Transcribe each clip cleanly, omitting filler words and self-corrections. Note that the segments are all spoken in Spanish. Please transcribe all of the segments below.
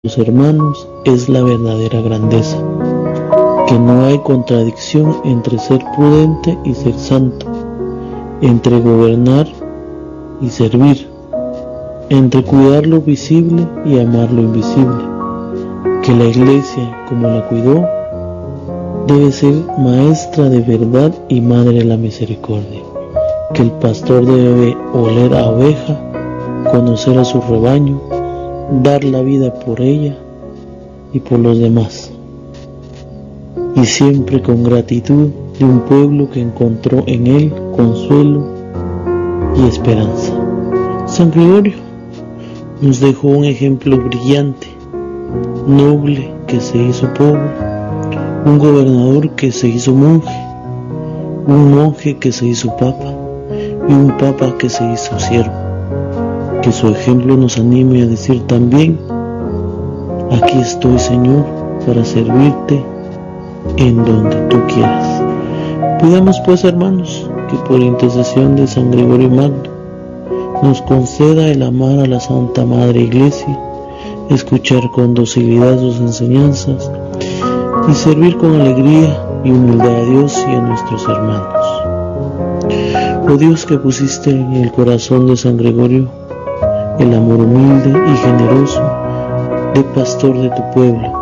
los hermanos es la verdadera grandeza, que no hay contradicción entre ser prudente y ser santo, entre gobernar y servir, entre cuidar lo visible y amar lo invisible, que la Iglesia, como la cuidó, debe ser maestra de verdad y madre de la misericordia, que el pastor debe oler a oveja, conocer a su rebaño, dar la vida por ella y por los demás, y siempre con gratitud de un pueblo que encontró en él consuelo y esperanza. San Gregorio nos dejó un ejemplo brillante, noble que se hizo pobre, un gobernador que se hizo monje, un monje que se hizo papa y un papa que se hizo siervo. Que su ejemplo nos anime a decir también: aquí estoy, Señor, para servirte en donde tú quieras. Pidamos pues, hermanos, que por intercesión de San Gregorio Magno nos conceda el amar a la Santa Madre Iglesia, escuchar con docilidad sus enseñanzas y servir con alegría y humildad a Dios y a nuestros hermanos. Oh Dios, que pusiste en el corazón de San Gregorio el amor humilde y generoso de pastor de tu pueblo,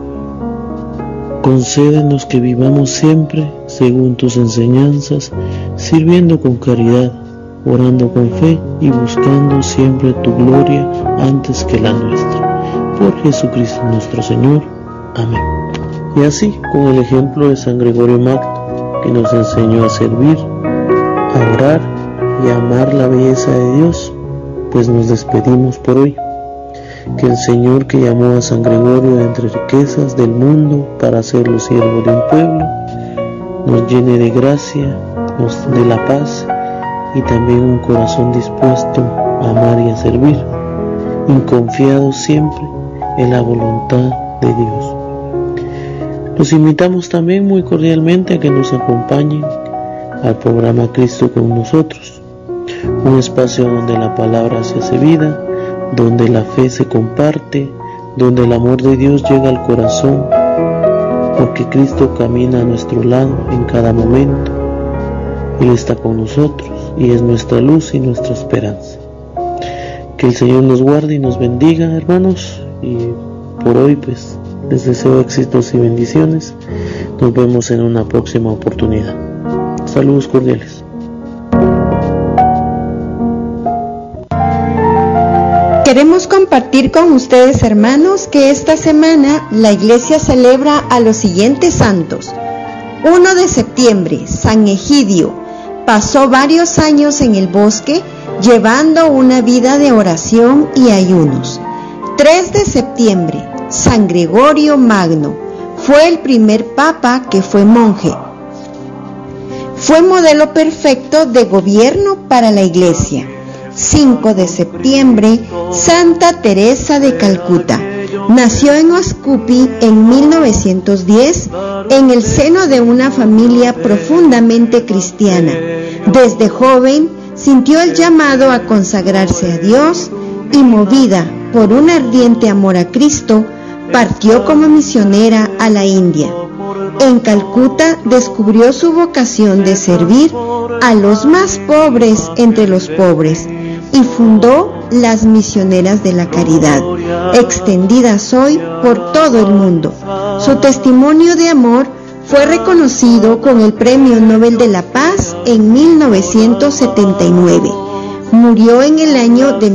concédenos que vivamos siempre según tus enseñanzas, sirviendo con caridad, orando con fe y buscando siempre tu gloria antes que la nuestra. Por Jesucristo nuestro Señor. Amén. Y así, con el ejemplo de San Gregorio Magno, que nos enseñó a servir, a orar y a amar la belleza de Dios, pues nos despedimos por hoy. Que el Señor, que llamó a San Gregorio de entre riquezas del mundo para hacerlo siervo de un pueblo, nos llene de gracia, nos dé la paz y también un corazón dispuesto a amar y a servir, inconfiado siempre en la voluntad de Dios. Los invitamos también muy cordialmente a que nos acompañen al programa Cristo con nosotros, un espacio donde la palabra se hace vida, donde la fe se comparte, donde el amor de Dios llega al corazón, porque Cristo camina a nuestro lado en cada momento. Él está con nosotros y es nuestra luz y nuestra esperanza. Que el Señor nos guarde y nos bendiga, hermanos, y por hoy pues les deseo éxitos y bendiciones. Nos vemos en una próxima oportunidad. Saludos cordiales. Queremos compartir con ustedes, hermanos, que esta semana la Iglesia celebra a los siguientes santos. 1 de septiembre, San Egidio. Pasó varios años en el bosque llevando una vida de oración y ayunos. 3 de septiembre, San Gregorio Magno. Fue el primer papa que fue monje. Fue modelo perfecto de gobierno para la Iglesia. 5 de septiembre, Santa Teresa de Calcuta. Nació en Huascupi en 1910, en el seno de una familia profundamente cristiana. Desde joven sintió el llamado a consagrarse a Dios y, movida por un ardiente amor a Cristo, partió como misionera a la India. En Calcuta descubrió su vocación de servir a los más pobres entre los pobres y fundó las Misioneras de la Caridad, extendidas hoy por todo el mundo. Su testimonio de amor fue reconocido con el Premio Nobel de la Paz en 1979. Murió en el año de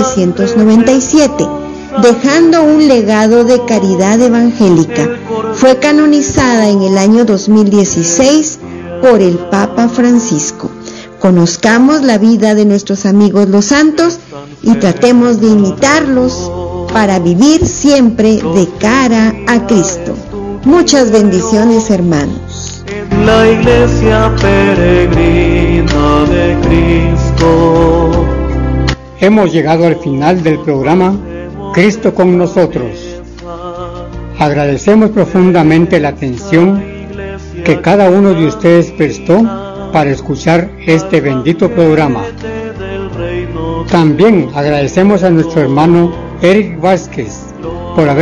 1997, dejando un legado de caridad evangélica. Fue canonizada en el año 2016 por el Papa Francisco. Conozcamos la vida de nuestros amigos los santos y tratemos de imitarlos para vivir siempre de cara a Cristo. Muchas bendiciones, hermanos. En la iglesia peregrina de Cristo. Hemos llegado al final del programa Cristo con nosotros. Agradecemos profundamente la atención que cada uno de ustedes prestó para escuchar este bendito programa. También agradecemos a nuestro hermano Eric Vázquez por haber